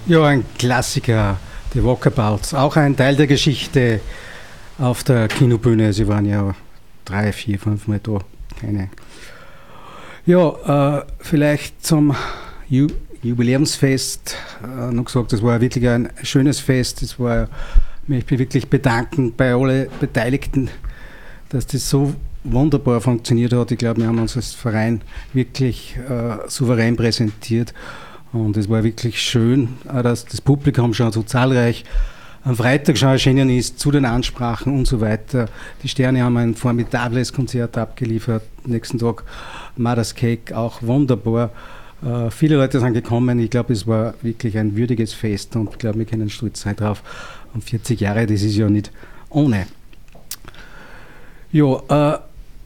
Ja, ein Klassiker, die Walkabouts. Auch ein Teil der Geschichte auf der Kinobühne. Sie waren ja 3, 4, 5 Mal da. Keine. Ja, vielleicht zum Jubiläumsfest noch gesagt, das war wirklich ein schönes Fest. Ich möchte mich wirklich bedanken bei allen Beteiligten, dass das so wunderbar funktioniert hat. Ich glaube, wir haben uns als Verein wirklich souverän präsentiert. Und es war wirklich schön, dass das Publikum schon so zahlreich am Freitag schon erschienen ist, zu den Ansprachen und so weiter. Die Sterne haben ein formidables Konzert abgeliefert. Nächsten Tag Mother's Cake, auch wunderbar. Viele Leute sind gekommen. Ich glaube, es war wirklich ein würdiges Fest und ich glaube, wir können stolz sein drauf. Und 40 Jahre, das ist ja nicht ohne. Ja,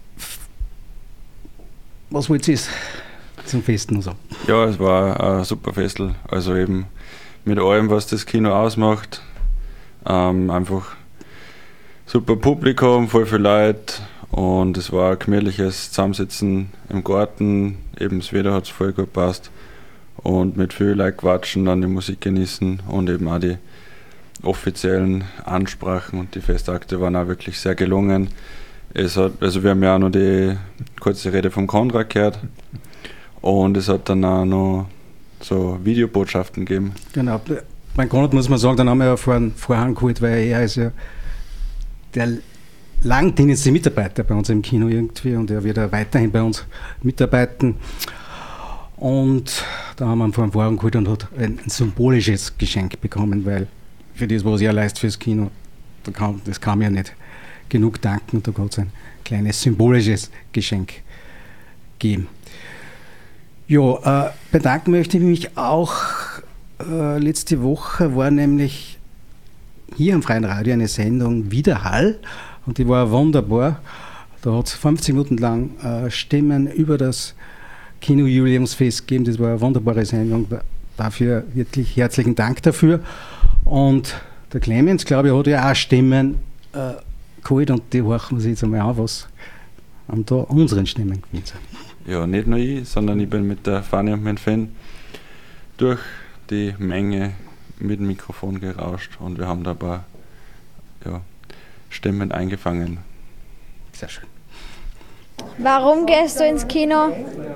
was wollt ihr zum Fest noch sagen? Ja, es war ein super Festel. Also eben mit allem, was das Kino ausmacht. Einfach super Publikum, voll viel Leute und es war ein gemütliches Zusammensitzen im Garten. Eben das Wetter hat es voll gut gepasst und mit viel Leuten quatschen, dann die Musik genießen und eben auch die offiziellen Ansprachen und die Festakte waren auch wirklich sehr gelungen. Wir haben ja auch noch die kurze Rede vom Konrad gehört und es hat dann auch noch so Videobotschaften gegeben. Genau. Mein Konrad muss man sagen, dann haben wir ja Vorhang geholt, weil er ist ja der langdienendste Mitarbeiter bei uns im Kino irgendwie und er wird ja weiterhin bei uns mitarbeiten. Und da haben wir ihn vor dem Vorhang geholt und hat ein symbolisches Geschenk bekommen, weil für das, was er leistet fürs Kino, das kann mir nicht genug danken und da hat es ein kleines symbolisches Geschenk gegeben. Ja, bedanken möchte ich mich auch. Letzte Woche war nämlich hier am Freien Radio eine Sendung Widerhall und die war wunderbar. Da hat es 50 Minuten lang Stimmen über das Kino-Jubiläumsfest gegeben. Das war eine wunderbare Sendung. Dafür wirklich herzlichen Dank dafür. Und der Clemens, glaube ich, hat ja auch Stimmen geholt und die horchen wir uns jetzt einmal an, was an da unseren Stimmen gewinnt. Ja, nicht nur ich, sondern ich bin mit der Fanny und meinem Fan durch die Menge mit dem Mikrofon gerauscht und wir haben da ein paar Stimmen eingefangen. Sehr schön. Warum gehst du ins Kino?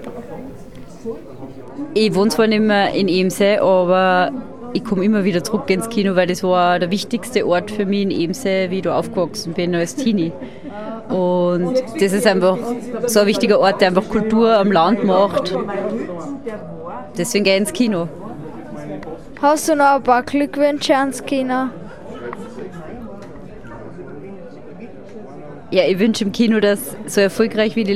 Ich wohne zwar nicht mehr in Ebensee, aber ich komme immer wieder zurück ins Kino, weil das war der wichtigste Ort für mich in Ebensee, wie ich da aufgewachsen bin als Teenie. Und das ist einfach so ein wichtiger Ort, der einfach Kultur am Land macht. Deswegen gehe ich ins Kino. Hast du noch ein paar Glückwünsche ans Kino? Ja, ich wünsche im Kino, dass so erfolgreich wie die